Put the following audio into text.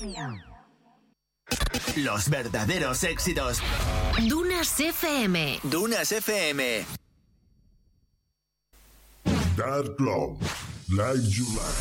Los verdaderos éxitos. Dunas FM. Dunas FM. Dark Club, Live July.